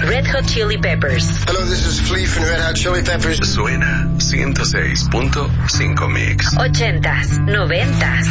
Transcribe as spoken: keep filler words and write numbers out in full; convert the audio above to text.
Red Hot Chili Peppers. Hello, this is Flea from Red Hot Chili Peppers. Suena ciento seis punto cinco Mix. Ochentas, noventas,